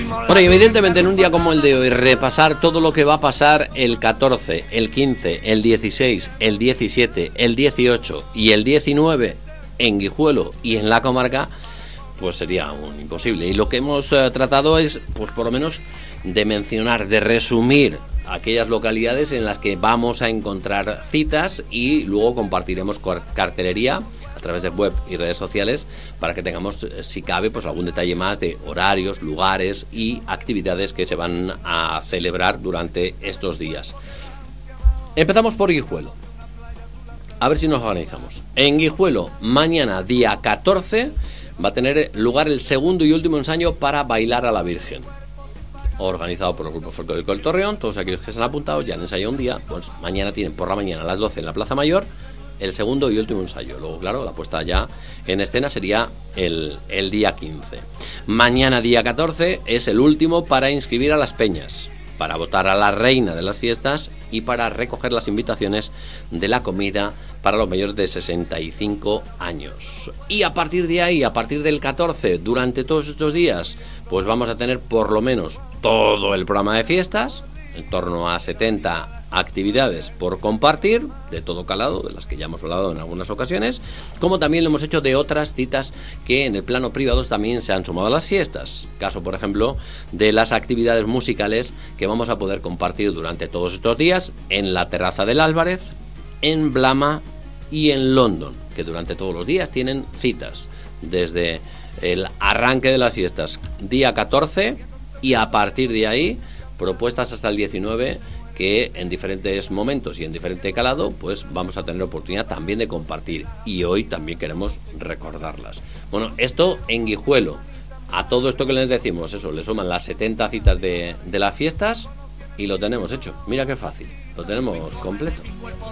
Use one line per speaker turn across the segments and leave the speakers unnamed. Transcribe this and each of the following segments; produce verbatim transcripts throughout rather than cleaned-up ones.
Bueno, y evidentemente en un día como el de hoy, repasar todo lo que va a pasar el catorce, el quince, el dieciséis, el diecisiete, el dieciocho y el diecinueve en Guijuelo y en la comarca, pues sería un imposible. Y lo que hemos eh, tratado es, pues por lo menos, de mencionar, de resumir aquellas localidades en las que vamos a encontrar citas y luego compartiremos cartelería a través de web y redes sociales para que tengamos, si cabe, pues algún detalle más de horarios, lugares y actividades que se van a celebrar durante estos días. Empezamos por Guijuelo. A ver si nos organizamos. En Guijuelo, mañana día catorce, va a tener lugar el segundo y último ensayo para Bailar a la Virgen, organizado por el Grupo Folclórico del Torreón. Todos aquellos que se han apuntado ya han ensayado un día, pues mañana tienen por la mañana a las doce en la Plaza Mayor el segundo y último ensayo. Luego, claro, la puesta ya en escena sería el, el día quince. Mañana día catorce es el último para inscribir a las peñas, para votar a la reina de las fiestas y para recoger las invitaciones de la comida para los mayores de sesenta y cinco años. Y a partir de ahí, a partir del catorce, durante todos estos días, pues vamos a tener por lo menos todo el programa de fiestas, en torno a setenta actividades por compartir, de todo calado, de las que ya hemos hablado en algunas ocasiones, como también lo hemos hecho de otras citas que en el plano privado también se han sumado a las fiestas. Caso, por ejemplo, de las actividades musicales que vamos a poder compartir durante todos estos días en la Terraza del Álvarez, en Blama y en London, que durante todos los días tienen citas, desde el arranque de las fiestas, día catorce, y a partir de ahí, propuestas hasta el diecinueve, que en diferentes momentos y en diferente calado, pues vamos a tener oportunidad también de compartir. Y hoy también queremos recordarlas. Bueno, esto en Guijuelo. A todo esto que les decimos, eso, le suman las setenta citas de, de las fiestas y lo tenemos hecho. Mira qué fácil, lo tenemos completo.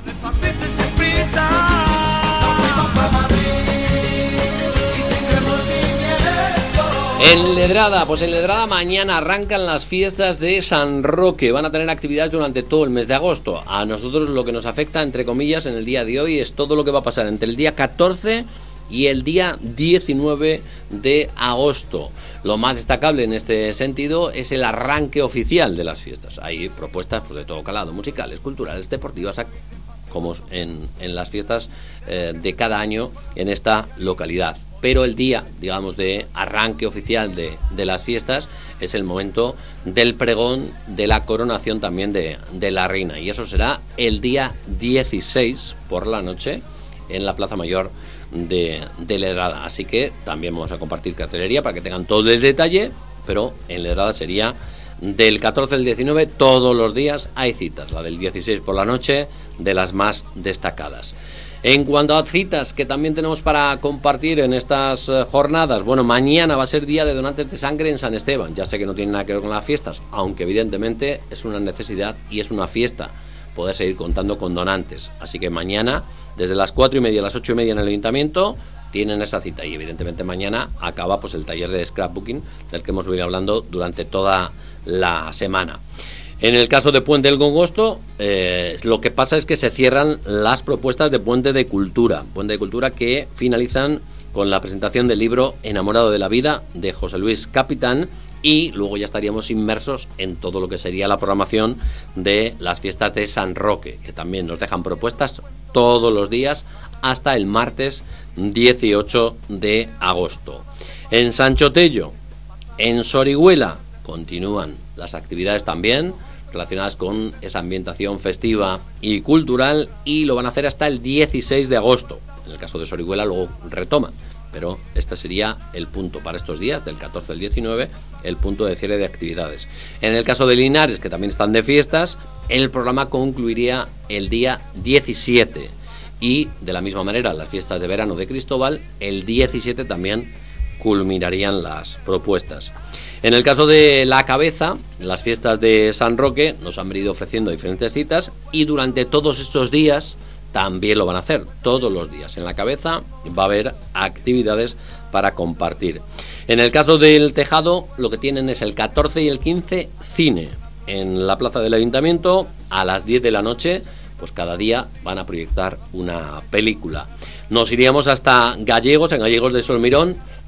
En Ledrada, pues en Ledrada mañana arrancan las fiestas de San Roque. Van a tener actividades durante todo el mes de agosto. A nosotros lo que nos afecta, entre comillas, en el día de hoy es todo lo que va a pasar entre el día catorce y el día diecinueve de agosto. Lo más destacable en este sentido es el arranque oficial de las fiestas. Hay propuestas pues, de todo calado, musicales, culturales, deportivas, como en, en las fiestas eh, de cada año en esta localidad. Pero el día, digamos, de arranque oficial de, de las fiestas es el momento del pregón de la coronación también de, de la reina. Y eso será el día dieciséis por la noche en la Plaza Mayor de, de Ledrada. Así que también vamos a compartir cartelería para que tengan todo el detalle, pero en Ledrada sería del catorce al diecinueve, todos los días hay citas. La del dieciséis por la noche, de las más destacadas. En cuanto a citas que también tenemos para compartir en estas jornadas, bueno, mañana va a ser día de donantes de sangre en San Esteban. Ya sé que no tiene nada que ver con las fiestas, aunque evidentemente es una necesidad y es una fiesta poder seguir contando con donantes. Así que mañana, desde las cuatro y media a las ocho y media en el ayuntamiento, tienen esa cita. Y evidentemente mañana acaba pues el taller de scrapbooking del que hemos venido hablando durante toda la semana. En el caso de Puente del Congosto, eh, lo que pasa es que se cierran las propuestas de Puente de Cultura. Puente de Cultura que finalizan con la presentación del libro Enamorado de la Vida, de José Luis Capitán, y luego ya estaríamos inmersos en todo lo que sería la programación de las fiestas de San Roque, que también nos dejan propuestas todos los días hasta el martes dieciocho de agosto. En Sancho Tello, en Sorihuela, continúan las actividades también relacionadas con esa ambientación festiva y cultural, y lo van a hacer hasta el dieciséis de agosto. En el caso de Sorihuela luego retoman, pero este sería el punto para estos días, del catorce al diecinueve, el punto de cierre de actividades. En el caso de Linares, que también están de fiestas, el programa concluiría el día diecisiete, y de la misma manera las fiestas de verano de Cristóbal, el diecisiete también culminarían las propuestas. En el caso de La Cabeza, las fiestas de San Roque nos han venido ofreciendo diferentes citas, y durante todos estos días también lo van a hacer, todos los días. En La Cabeza va a haber actividades para compartir. En el caso del Tejado, lo que tienen es el catorce y el quince cine en la plaza del Ayuntamiento a las diez de la noche. Pues cada día van a proyectar una película. Nos iríamos hasta Gallegos, en Gallegos de Solmirón,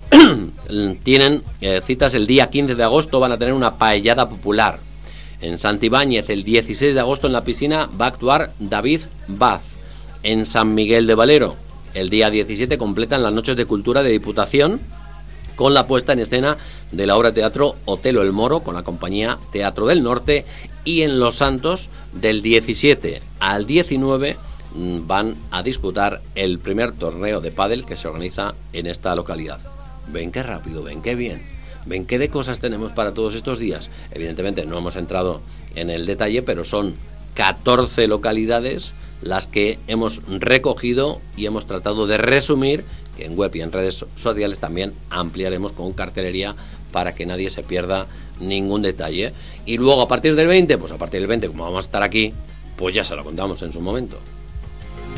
tienen eh, citas el día quince de agosto, van a tener una paellada popular. En Santibáñez, el dieciséis de agosto, en la piscina va a actuar David Baz. En San Miguel de Valero, el día diecisiete, completan las noches de cultura de Diputación con la puesta en escena de la obra de teatro Otelo el Moro, con la compañía Teatro del Norte. Y en Los Santos, del diecisiete al diecinueve, van a disputar el primer torneo de pádel que se organiza en esta localidad. Ven qué rápido, ven qué bien, ven qué de cosas tenemos para todos estos días. Evidentemente no hemos entrado en el detalle, pero son catorce localidades las que hemos recogido y hemos tratado de resumir, que en web y en redes sociales también ampliaremos con cartelería para que nadie se pierda ningún detalle. Y luego a partir del veinte, pues a partir del veinte, como vamos a estar aquí, pues ya se lo contamos en su momento.